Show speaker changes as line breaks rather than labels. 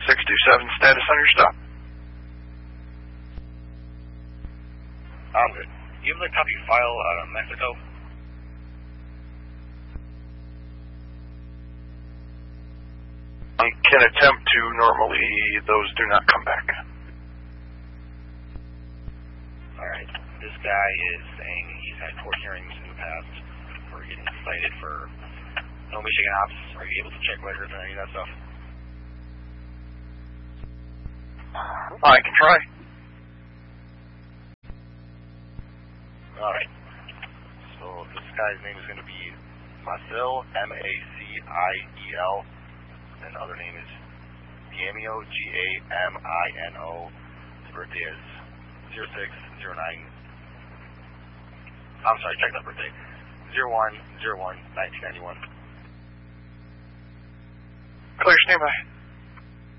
627, status on your stop.
I'm good. You have the copy file out of Mexico?
I can attempt to. Normally, those do not come back.
Alright. This guy is saying he's had court hearings in the past for getting cited for no Michigan ops. Are you able to check records and any of that stuff?
I can try.
Alright. So this guy's name is going to be Maciel, M-A-C-I-E-L. And the other name is Gamino, G-A-M-I-N-O. His birthday is 0609. I'm sorry, check that birthday. 01/01/1991.
Clear, stand by.